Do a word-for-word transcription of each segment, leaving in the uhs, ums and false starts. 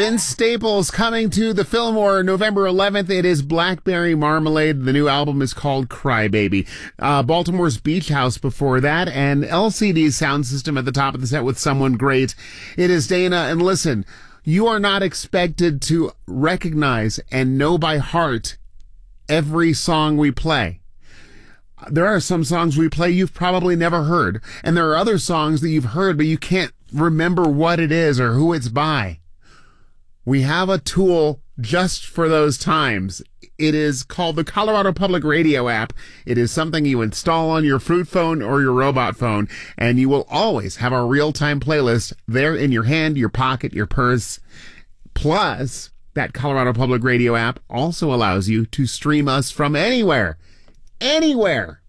Vince Staples coming to the Fillmore November eleventh. It is Blackberry Marmalade. The new album is called Crybaby. Uh, Baltimore's Beach House before that, and L C D's Sound System at the top of the set with Someone Great. It is Dana, and listen, you are not expected to recognize and know by heart every song we play. There are some songs we play you've probably never heard, and there are other songs that you've heard, but you can't remember what it is or who it's by. We have a tool just for those times. It is called the Colorado Public Radio app. It is something you install on your fruit phone or your robot phone, and you will always have our real-time playlist there in your hand, your pocket, your purse. Plus, that Colorado Public Radio app also allows you to stream us from anywhere. Anywhere.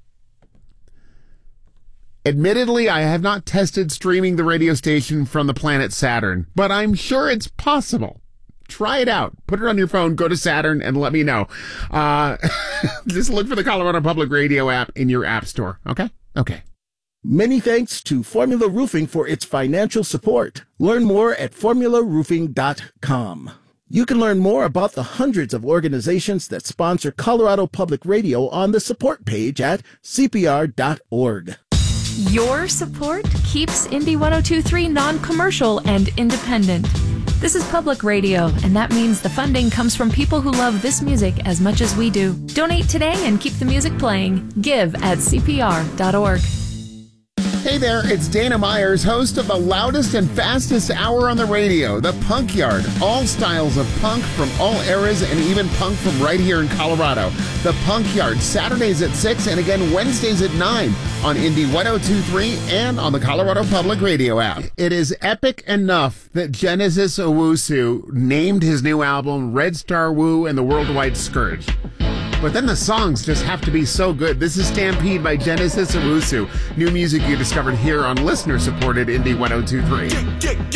Admittedly, I have not tested streaming the radio station from the planet Saturn, but I'm sure it's possible. Try it out. Put it on your phone, go to Saturn, and let me know. Uh, just look for the Colorado Public Radio app in your app store. Okay? Okay. Many thanks to Formula Roofing for its financial support. Learn more at formula roofing dot com. You can learn more about the hundreds of organizations that sponsor Colorado Public Radio on the support page at C P R dot org. Your support keeps Indy one oh two point three non-commercial and independent. This is public radio, and that means the funding comes from people who love this music as much as we do. Donate today and keep the music playing. Give at C P R dot org. Hey there, it's Dana Myers, host of the loudest and fastest hour on the radio, The Punk Yard. All styles of punk from all eras and even punk from right here in Colorado. The Punk Yard, Saturdays at six and again Wednesdays at nine on Indy one oh two point three and on the Colorado Public Radio app. It is epic enough that Genesis Owusu named his new album Red Star Woo and the Worldwide Scourge. But then the songs just have to be so good. This is Stampede by Genesis Owusu. New music you discovered here on listener-supported Indy one oh two point three.